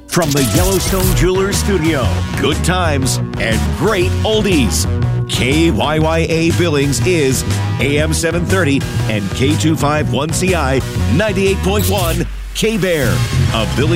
From the Yellowstone Jewelers Studio, good times and great oldies. KYYA Billings is AM 730 and K251CI 98.1 K-Bear, a Billings